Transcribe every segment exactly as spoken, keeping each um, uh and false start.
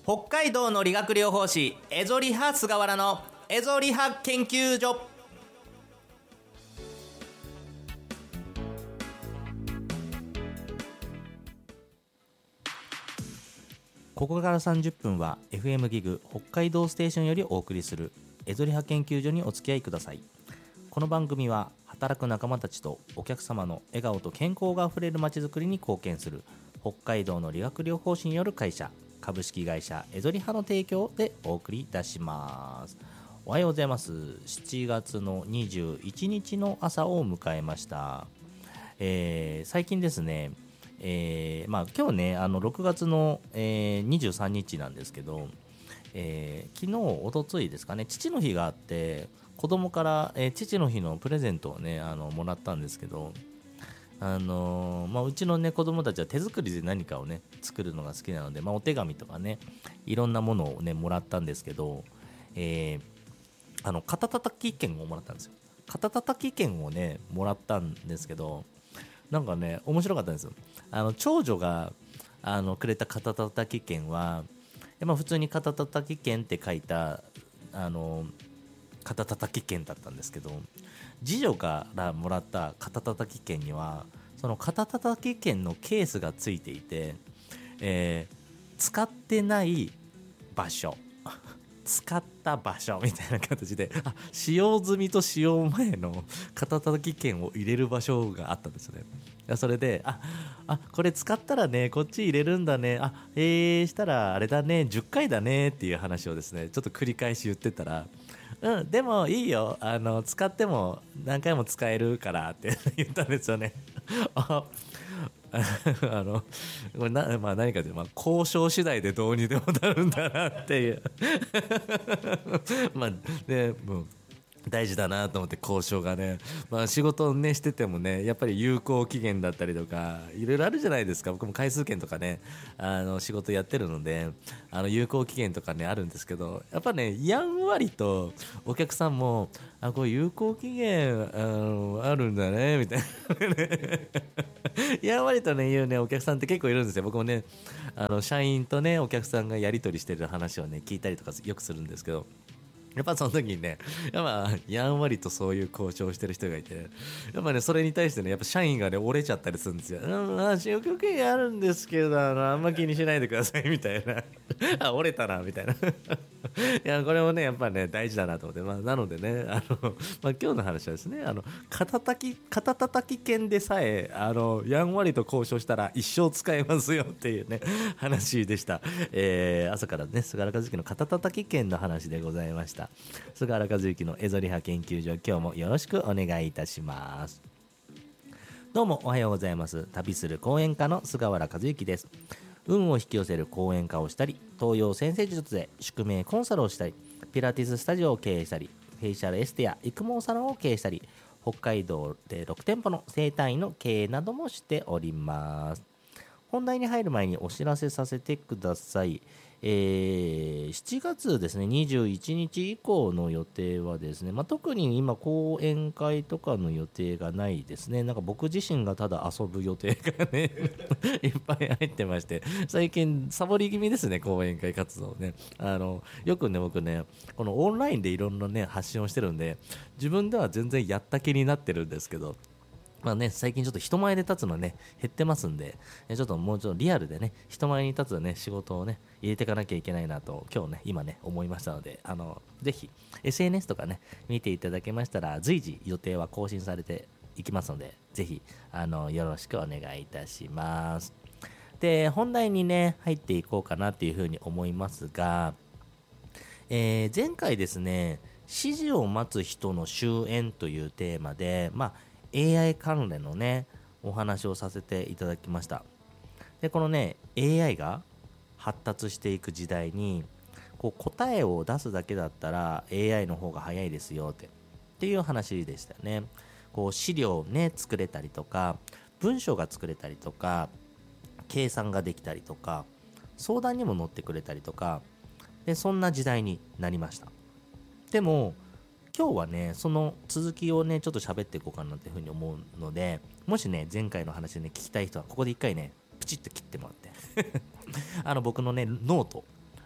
北海道の理学療法士エゾリハ菅原のエゾリハ研究所。ここからさんじゅっぷんは エフエム ギグ北海道ステーションよりお送りするエゾリハ研究所にお付き合いください。この番組は働く仲間たちとお客様の笑顔と健康があふれるまちづくりに貢献する北海道の理学療法士による会社株式会社エゾリハの提供でお送りいたします。おはようございます。しちがつのにじゅういちにちの朝を迎えました。えー、最近ですね、えーまあ、今日ねあのろくがつの、えー、にじゅうさんにちなんですけど、えー、昨日おとついですかね、父の日があって子供から、えー、父の日のプレゼントをねあのもらったんですけど、あのーまあ、うちのね子供たちは手作りで何かをね作るのが好きなので、まあ、お手紙とかねいろんなものをねもらったんですけど、えー、あの肩たたき券をもらったんですよ。肩たたき券をねもらったんですけど、なんかね面白かったんですよ。あの長女があのくれた肩たたき券は、まあ、普通に肩たたき券って書いたあの肩たたき券だったんですけど、次女からもらった肩たたき券にはその肩たたき券のケースがついていて、えー、使ってない場所使った場所みたいな形で、あ、使用済みと使用前の肩たたき券を入れる場所があったんですよね。それで、あ、あ、これ使ったらね、こっち入れるんだね、あ、えー、したらあれだね、じゅっかいだねっていう話をですね、ちょっと繰り返し言ってたら、うん、でもいいよ、あの使っても何回も使えるからって言ったんですよね。ああのこれな、まあ、何かというと、まあ、交渉次第でどうにでもなるんだなっていうまあね、もう大事だなと思って、交渉がね、まあ、仕事をねしててもね、やっぱり有効期限だったりとかいろいろあるじゃないですか。僕も回数券とかねあの仕事やってるので、あの有効期限とかねあるんですけど、やっぱねやんわりとお客さんも、あ、これ有効期限 あ, のあるんだねみたいなねやんわりとね言うねお客さんって結構いるんですよ。僕もねあの社員とねお客さんがやり取りしてる話をね聞いたりとかよくするんですけど、やっぱその時にね、やっぱやんわりとそういう交渉をしてる人がいて、やっぱねそれに対してねやっぱ社員がね折れちゃったりするんですよ。うん、あ、使用期限あるんですけど、あのあんま気にしないでくださいみたいなあ、折れたなみたいないやこれもねやっぱね大事だなと思って、まあ、なのでねあの、まあ、今日の話はですね、あの肩たき肩たたき券でさえあのやんわりと交渉したら一生使えますよっていうね話でした。えー、朝からね菅原和之の肩たたき券の話でございました。菅原和之のエゾリハ研究所、今日もよろしくお願いいたします。どうもおはようございます。旅する講演家の菅原和之です。運を引き寄せる講演家をしたり、東洋先生術で宿命コンサルをしたり、ピラティススタジオを経営したり、フェイシャルエステや育毛サロンを経営したり、北海道でろくてんぽの整体院の経営などもしております。本題に入る前にお知らせさせてください。えー、しちがつですねにじゅういちにち以降の予定はですね、まあ、特に今講演会とかの予定がないですね。なんか僕自身がただ遊ぶ予定がねいっぱい入ってまして、最近サボり気味ですね、講演会活動ね。あのよくね僕ねこのオンラインでいろんなね発信をしてるんで、自分では全然やった気になってるんですけど、まあね、最近ちょっと人前で立つのね減ってますんで、ちょっともうちょっとリアルでね人前に立つね仕事をね入れていかなきゃいけないなと今日ね今ね思いましたので、あのぜひ エスエヌエス とかね見ていただけましたら随時予定は更新されていきますので、ぜひあのよろしくお願いいたします。で、本題にね入っていこうかなっていうふうに思いますが、えー、前回ですね指示を待つ人の終焉というテーマで、まあエーアイ 関連のねお話をさせていただきました。で、このね エーアイ が発達していく時代にこう答えを出すだけだったら エーアイ の方が早いですよってっていう話でしたよね。こう資料をね作れたりとか文章が作れたりとか計算ができたりとか相談にも乗ってくれたりとかで、そんな時代になりました。でも今日はねその続きをねちょっと喋っていこうかなというふうに思うので、もしね前回の話でね聞きたい人はここで一回ねプチッと切ってもらってあの僕のねノート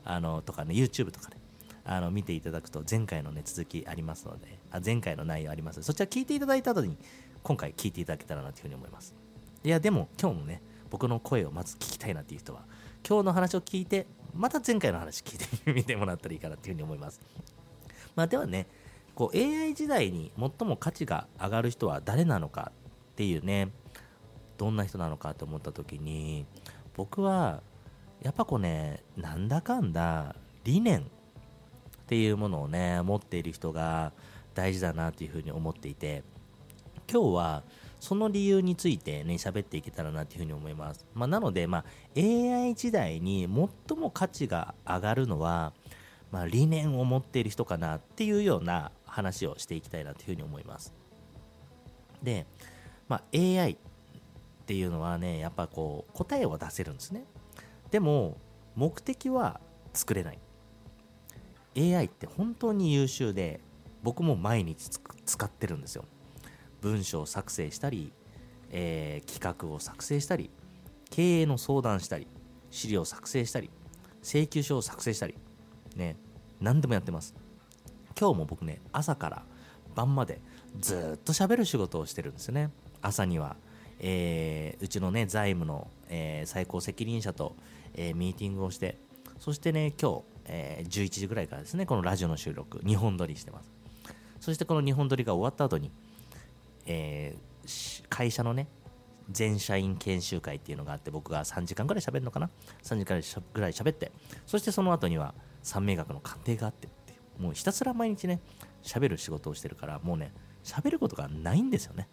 あのとかね YouTube とかねあの見ていただくと前回のね続きありますので、あ前回の内容ありますので、そちら聞いていただいた後に今回聞いていただけたらなというふうに思います。いやでも今日のね僕の声をまず聞きたいなっていう人は今日の話を聞いてまた前回の話聞いてみてもらったらいいかなというふうに思います。まあ、ではねこう エーアイ 時代に最も価値が上がる人は誰なのかっていうね、どんな人なのかと思った時に僕はやっぱこうねなんだかんだ理念っていうものをね持っている人が大事だなというふうに思っていて、今日はその理由についてね喋っていけたらなというふうに思います。まあ、なので、まあ、エーアイ 時代に最も価値が上がるのは、まあ、理念を持っている人かなっていうような話をしていきたいなというふうに思います。で、まあ、エーアイ っていうのはねやっぱこう答えを出せるんですね。でも目的は作れない。 エーアイ って本当に優秀で僕も毎日使ってるんですよ。文章を作成したり、えー、企画を作成したり、経営の相談したり、資料を作成したり、請求書を作成したりね、何でもやってます。今日も僕ね朝から晩までずっと喋る仕事をしてるんですよね。朝には、えー、うちのね財務の、えー、最高責任者と、えー、ミーティングをして、そしてね今日、えー、じゅういちじぐらいからですねこのラジオの収録にほん撮りしてます。そしてこのにほん撮りが終わった後に、えー、会社のね全社員研修会っていうのがあって、僕がさんじかんぐらい喋るのかな、さんじかんぐらい喋って、そしてその後には三名学の鑑定があってっていう、もうひたすら毎日ね喋る仕事をしてるから、もうね喋ることがないんですよね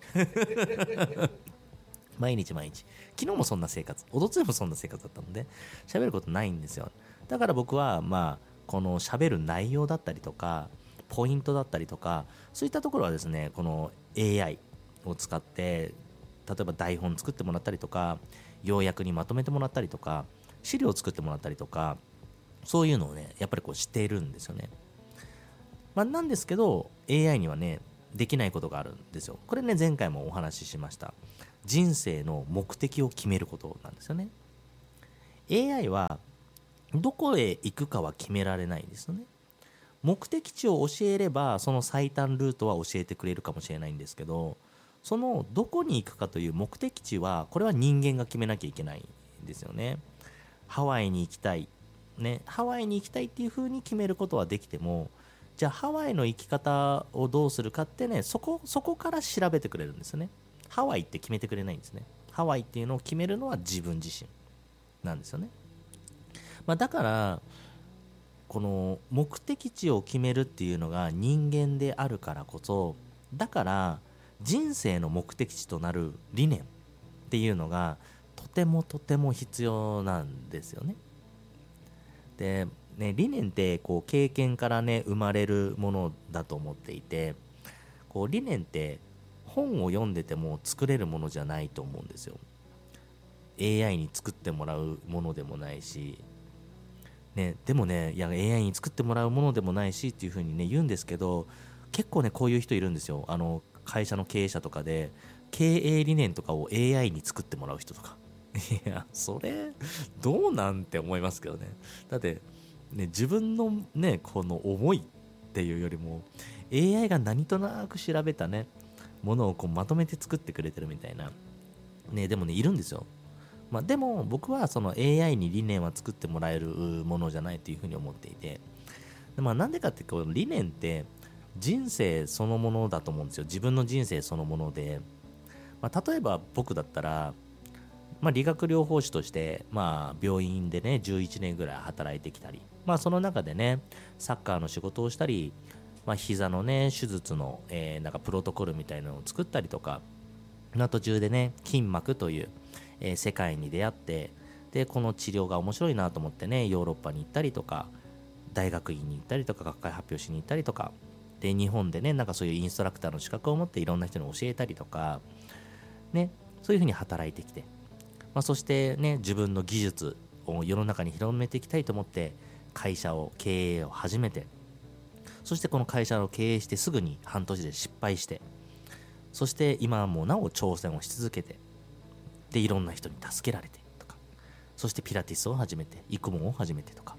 毎日毎日、昨日もそんな生活、おとついもそんな生活だったので喋ることないんですよ。だから僕はまあこの喋る内容だったりとかポイントだったりとか、そういったところはですねこの エーアイ を使って、例えば台本作ってもらったりとか、要約にまとめてもらったりとか、資料を作ってもらったりとか、そういうのをねやっぱりこうしているんですよね。まあ、なんですけど エーアイ にはねできないことがあるんですよ。これね前回もお話ししました。人生の目的を決めることなんですよね。 エーアイ はどこへ行くかは決められないですよね。目的地を教えればその最短ルートは教えてくれるかもしれないんですけど、そのどこに行くかという目的地はこれは人間が決めなきゃいけないんですよね。ハワイに行きたい、ね、ハワイに行きたいっていう風に決めることはできても、じゃあハワイの行き方をどうするかってね、そこそこから調べてくれるんですよね。ハワイって決めてくれないんですね。ハワイっていうのを決めるのは自分自身なんですよね。まあ、だからこの目的地を決めるっていうのが人間であるからこそ、だから人生の目的地となる理念っていうのがとてもとても必要なんですよね。でね、理念ってこう経験からね生まれるものだと思っていて、こう理念って本を読んでても作れるものじゃないと思うんですよ。 エーアイ に作ってもらうものでもないし、ね、でもねいや エーアイ に作ってもらうものでもないしっていう風にね言うんですけど、結構ねこういう人いるんですよ。あの会社の経営者とかで経営理念とかを エーアイ に作ってもらう人とかいやそれどうなんて思いますけどね。だってね自分のねこの思いっていうよりも エーアイ が何となく調べたねものをこうまとめて作ってくれてるみたいなね、でもねいるんですよ。まあ、でも僕はその エーアイ に理念は作ってもらえるものじゃないというふうに思っていて、で、まあ、なんでかってこう理念って人生そのものだと思うんですよ。自分の人生そのもので、まあ、例えば僕だったら、まあ、理学療法士として、まあ、病院でねじゅういちねんぐらい働いてきたり、まあ、その中でねサッカーの仕事をしたり、まあ、膝のね手術の、えー、なんかプロトコルみたいなのを作ったりとか、途中でね筋膜という、えー、世界に出会って、でこの治療が面白いなと思ってねヨーロッパに行ったりとか、大学院に行ったりとか、学会発表しに行ったりとかで、日本でねなんかそういうインストラクターの資格を持っていろんな人に教えたりとかね、そういうふうに働いてきて、まあ、そしてね自分の技術を世の中に広めていきたいと思って会社を経営を始めて、そしてこの会社を経営してすぐに半年で失敗して、そして今もなお挑戦をし続けて、でいろんな人に助けられてとか、そしてピラティスを始めて育毛を始めてとか、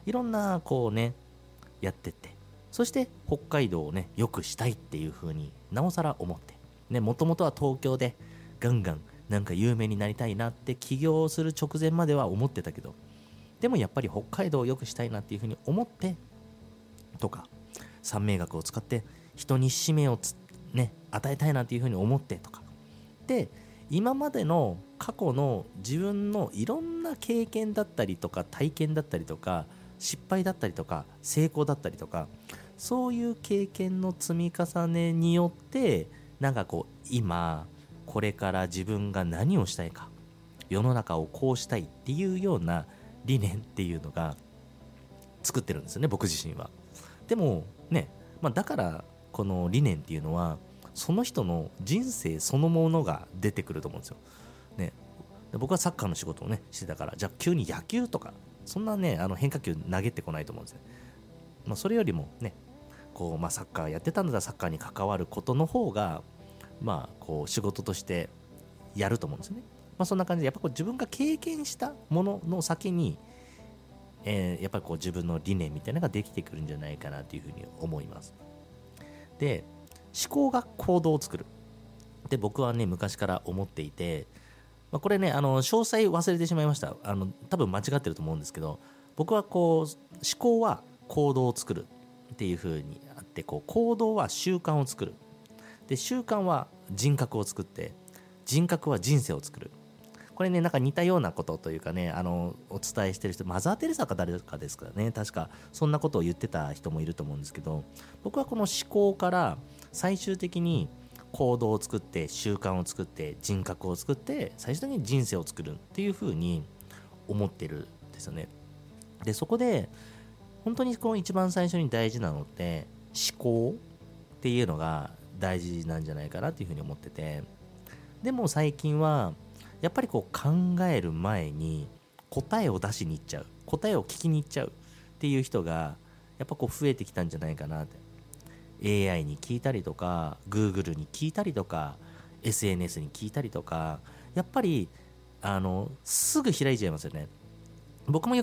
いろんなこうねやってって、そして北海道をね良くしたいっていう風になおさら思ってね、もともとは東京でガンガンなんか有名になりたいなって起業する直前までは思ってたけど、でもやっぱり北海道を良くしたいなっていう風に思ってとか、三名学を使って人に使命をつ、ね、与えたいなっていう風に思ってとかで、今までの過去の自分のいろんな経験だったりとか体験だったりとか失敗だったりとか成功だったりとか、そういう経験の積み重ねによってなんかこう今これから自分が何をしたいか、世の中をこうしたいっていうような理念っていうのが作ってるんですよね、僕自身は。でもね、まあ、だからこの理念っていうのはその人の人生そのものが出てくると思うんですよ、ね、で僕はサッカーの仕事をねしてたから、じゃあ急に野球とかそんなねあの変化球投げてこないと思うんですよ、まあ、それよりもねこう、まあ、サッカーやってたんだったらサッカーに関わることの方がまあこう仕事としてやると思うんですよね。まあ、そんな感じでやっぱこう自分が経験したものの先に、えー、やっぱりこう自分の理念みたいなのができてくるんじゃないかなというふうに思います。で、思考が行動を作るで僕はね昔から思っていて、まあ、これねあの詳細忘れてしまいました。あの多分間違ってると思うんですけど、僕はこう思考は行動を作るっていう風にあって、こう行動は習慣を作る、で習慣は人格を作って、人格は人生を作る。これねなんか似たようなことというかね、あのお伝えしてる人、マザー・テレサか誰かですからね、確かそんなことを言ってた人もいると思うんですけど、僕はこの思考から最終的に行動を作って習慣を作って人格を作って最終的に人生を作るっていう風に思ってるんですよね。でそこで本当にこの一番最初に大事なのって思考っていうのが大事なんじゃないかなっていう風に思ってて、でも最近はやっぱりこう考える前に答えを出しに行っちゃう、答えを聞きに行っちゃうっていう人がやっぱこう増えてきたんじゃないかなって。 エーアイ に聞いたりとか Google に聞いたりとか エスエヌエス に聞いたりとか、やっぱりあのすぐ開いちゃいますよね。僕もよ